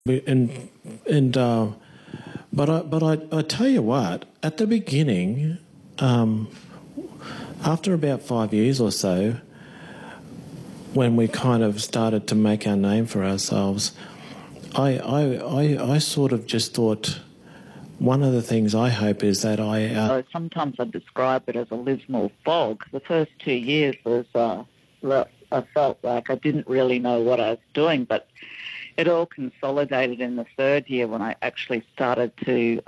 And and I tell you what, at the beginning, after about 5 years or so, when we kind of started to make our name for ourselves, I sort of just thought, one of the things I hope is that sometimes I describe it as a Lismore fog. The first 2 years was, I felt like I didn't really know what I was doing, but it all consolidated in the third year when I actually started to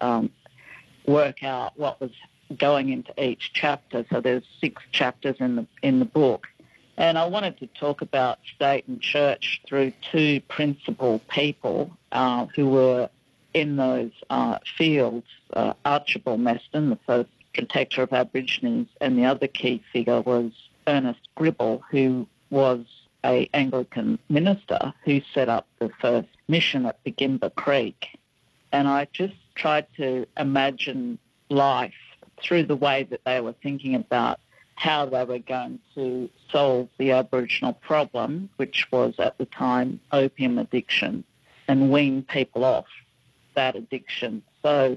work out what was going into each chapter. So there's 6 chapters in the book. And I wanted to talk about state and church through 2 principal people who were in those fields. Archibald Meston, the first protector of Aborigines, and the other key figure was Ernest Gribble, who was an Anglican minister who set up the first mission at Begimba Creek. And I just tried to imagine life through the way that they were thinking about how they were going to solve the Aboriginal problem, which was at the time opium addiction, and wean people off that addiction. So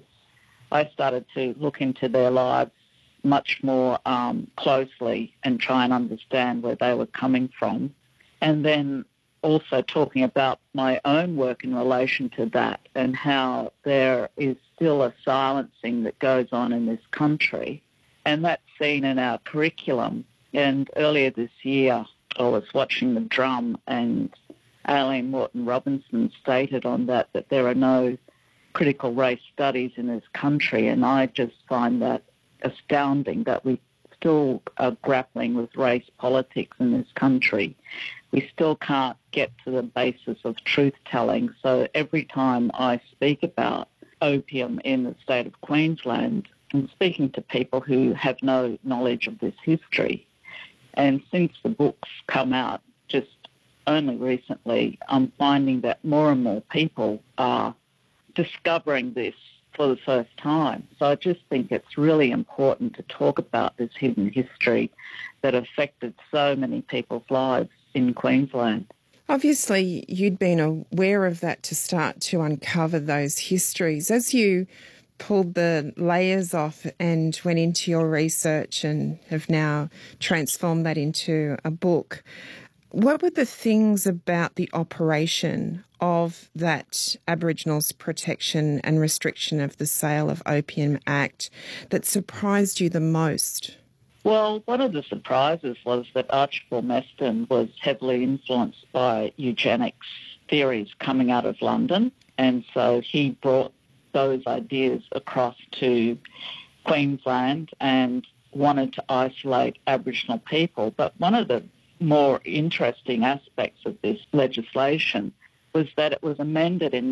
I started to look into their lives much more closely and try and understand where they were coming from. And then also talking about my own work in relation to that and how there is still a silencing that goes on in this country. And that's seen in our curriculum. And earlier this year, I was watching The Drum, and Aileen Morton-Robinson stated on that there are no critical race studies in this country. And I just find that astounding that we still are grappling with race politics in this country. We still can't get to the basis of truth-telling. So every time I speak about opium in the state of Queensland, I'm speaking to people who have no knowledge of this history. And since the book's come out just only recently, I'm finding that more and more people are discovering this for the first time. So I just think it's really important to talk about this hidden history that affected so many people's lives in Queensland. Obviously, you'd been aware of that to start to uncover those histories. As you pulled the layers off and went into your research and have now transformed that into a book, what were the things about the operation of that Aboriginals Protection and Restriction of the Sale of Opium Act that surprised you the most? Well, one of the surprises was that Archibald Meston was heavily influenced by eugenics theories coming out of London, and so he brought those ideas across to Queensland and wanted to isolate Aboriginal people. But one of the more interesting aspects of this legislation was that it was amended in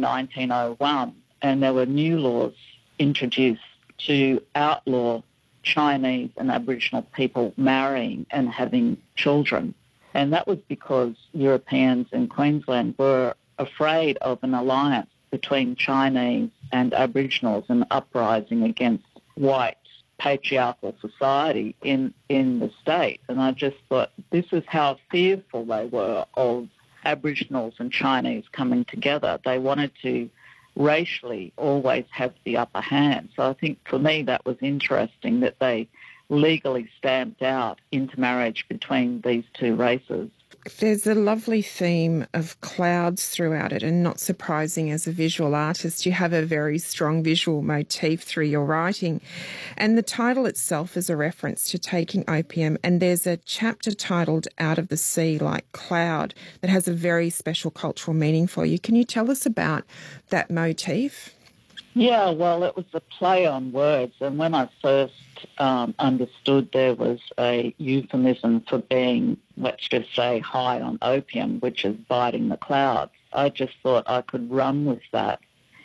1901 and there were new laws introduced to outlaw Chinese and Aboriginal people marrying and having children. And that was because Europeans in Queensland were afraid of an alliance between Chinese and Aboriginals, an uprising against white patriarchal society in the state. And I just thought this is how fearful they were of Aboriginals and Chinese coming together. They wanted to racially always have the upper hand. So I think for me that was interesting that they legally stamped out intermarriage between these two races. There's a lovely theme of clouds throughout it, and not surprising as a visual artist, you have a very strong visual motif through your writing. And the title itself is a reference to taking opium, and there's a chapter titled Out of the Sea Like Cloud that has a very special cultural meaning for you. Can you tell us about that motif? Yeah, well, it was a play on words, and when I first understood there was a euphemism for being, let's just say, high on opium, which is biting the clouds, I just thought I could run with that.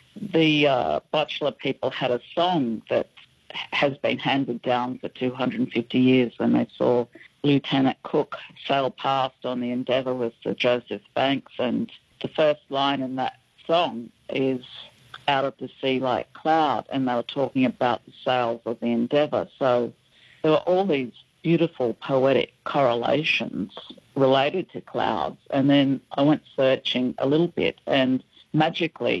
The Botchla people had a song that has been handed down for 250 years when they saw Lieutenant Cook sail past on the Endeavour with the Joseph Banks, and the first line in that song is out of the sea like cloud, and they were talking about the sails of the Endeavour. So there were all these beautiful poetic correlations related to clouds, and then I went searching a little bit, and magically